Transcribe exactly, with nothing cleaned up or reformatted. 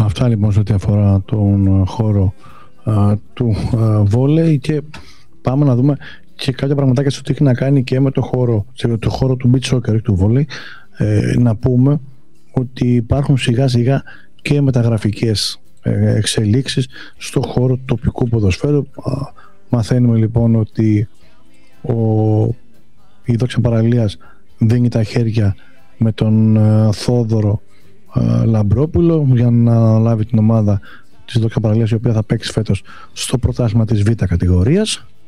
Αυτά λοιπόν σε ό,τι αφορά τον χώρο α, του α, βόλεϊ, και πάμε να δούμε και κάποια πραγματάκια στο τι έχει να κάνει και με το χώρο, το χώρο του beach soccer, του βόλεϊ. Ε, να πούμε ότι υπάρχουν σιγά σιγά και μεταγραφικές ε, εξελίξεις στο χώρο του τοπικού ποδοσφαίρου. Α, μαθαίνουμε λοιπόν ότι ο, η Δόξα Παραλίας δίνει τα χέρια με τον α, Θόδωρο α, Λαμπρόπουλο για να λάβει την ομάδα της Δόξα Παραλίας, η οποία θα παίξει φέτος στο πρωτάθλημα της Β κατηγορίας.